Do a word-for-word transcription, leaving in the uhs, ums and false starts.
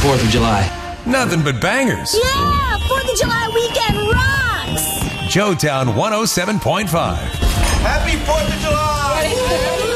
fourth of July? Nothing but bangers. Yeah, fourth of July weekend rocks! Joetown one oh seven point five. Happy fourth of July!